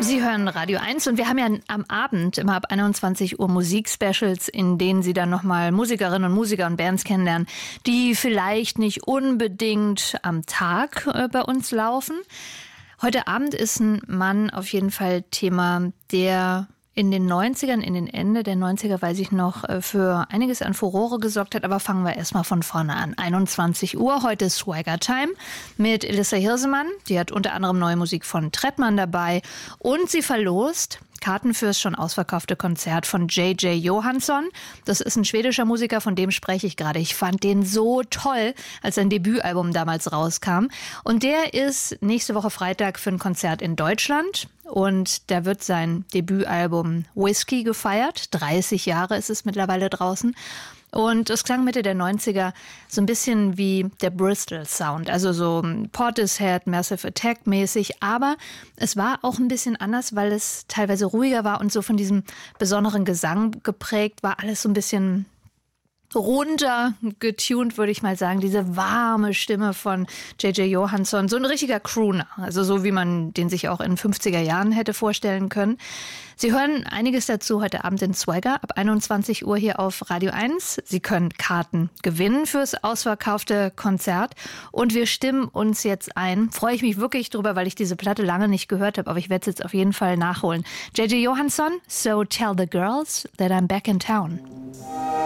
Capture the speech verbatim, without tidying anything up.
Sie hören Radio eins und wir haben ja am Abend immer ab einundzwanzig Uhr Musikspecials, in denen Sie dann nochmal Musikerinnen und Musiker und Bands kennenlernen, die vielleicht nicht unbedingt am Tag äh, bei uns laufen. Heute Abend ist ein Mann auf jeden Fall Thema, der in den neunzigern, in den Ende der neunziger, weiß ich noch, für einiges an Furore gesorgt hat. Aber fangen wir erstmal von vorne an. einundzwanzig Uhr, heute ist Swagger Time mit Elissa Hirsemann. Die hat unter anderem neue Musik von Trettmann dabei. Und sie verlost Karten fürs schon ausverkaufte Konzert von J J Johansson. Das ist ein schwedischer Musiker, von dem spreche ich gerade. Ich fand den so toll, als sein Debütalbum damals rauskam. Und der ist nächste Woche Freitag für ein Konzert in Deutschland. Und da wird sein Debütalbum Whiskey gefeiert. dreißig Jahre ist es mittlerweile draußen. Und es klang Mitte der neunziger so ein bisschen wie der Bristol Sound, also so Portishead, Massive Attack mäßig. Aber es war auch ein bisschen anders, weil es teilweise ruhiger war und so von diesem besonderen Gesang geprägt war. Alles so ein bisschen runter getuned, würde ich mal sagen. Diese warme Stimme von J J Johansson, so ein richtiger Crooner. Also so, wie man den sich auch in den fünfziger Jahren hätte vorstellen können. Sie hören einiges dazu heute Abend in Swagger ab einundzwanzig Uhr hier auf Radio eins. Sie können Karten gewinnen fürs ausverkaufte Konzert. Und wir stimmen uns jetzt ein. Freue ich mich wirklich drüber, weil ich diese Platte lange nicht gehört habe, aber ich werde es jetzt auf jeden Fall nachholen. J J Johansson, So Tell the Girls That I'm Back in Town.